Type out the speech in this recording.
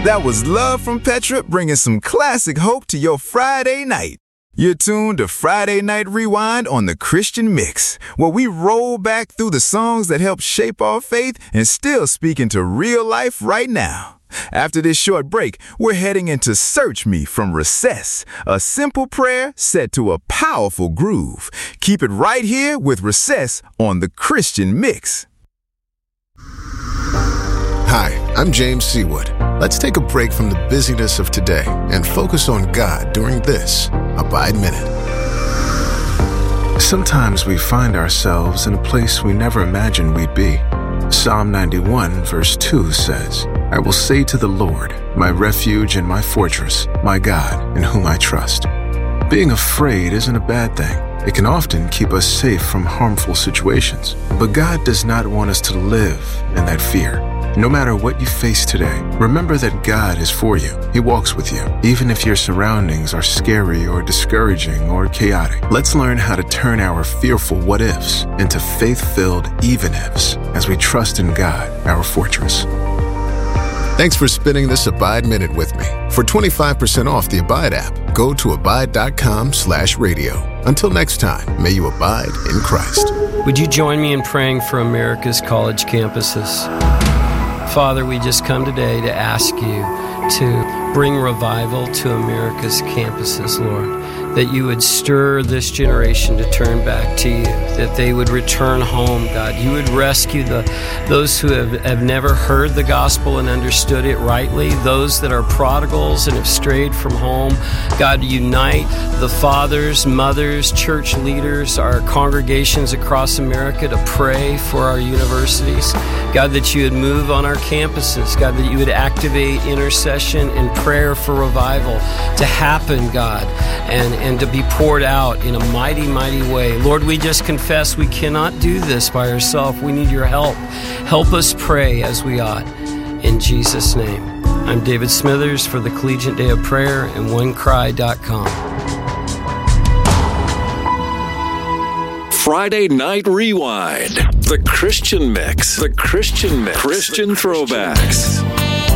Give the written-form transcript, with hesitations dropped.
That was Love from Petra bringing some classic hope to your Friday night. You're tuned to Friday Night Rewind on the Christian Mix, where we roll back through the songs that help shape our faith and still speak into real life right now. After this short break, we're heading into Search Me from Recess, a simple prayer set to a powerful groove. Keep it right here with Recess on the Christian Mix. Hi, I'm James Seawood. Let's take a break from the busyness of today and focus on God during this Abide Minute. Sometimes we find ourselves in a place we never imagined we'd be. Psalm 91 verse 2 says, I will say to the Lord, my refuge and my fortress, my God, in whom I trust. Being afraid isn't a bad thing. It can often keep us safe from harmful situations. But God does not want us to live in that fear. No matter what you face today, remember that God is for you. He walks with you, even if your surroundings are scary or discouraging or chaotic. Let's learn how to turn our fearful what-ifs into faith-filled even-ifs as we trust in God, our fortress. Thanks for spending this Abide Minute with me. For 25% off the Abide app, go to abide.com/radio. Until next time, may you abide in Christ. Would you join me in praying for America's college campuses? Father, we just come today to ask you to bring revival to America's campuses, Lord. That you would stir this generation to turn back to you, that they would return home, God. You would rescue those who have never heard the gospel and understood it rightly, those that are prodigals and have strayed from home. God, unite the fathers, mothers, church leaders, our congregations across America to pray for our universities. God, that you would move on our campuses. God, that you would activate intercession and prayer for revival to happen, God, and to be poured out in a mighty, mighty way. Lord, we just confess we cannot do this by ourselves. We need your help. Help us pray as we ought. In Jesus' name. I'm David Smithers for the Collegiate Day of Prayer and OneCry.com. Friday Night Rewind. The Christian Mix. The Christian Mix. Christian throwbacks.